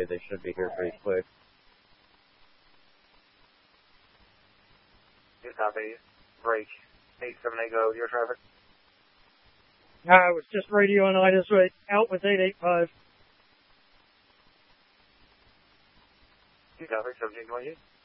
They should be here pretty quick. Good copy. Break. 878 go. Your traffic. I was just radioing Ida's out with 885. Good copy. 1720.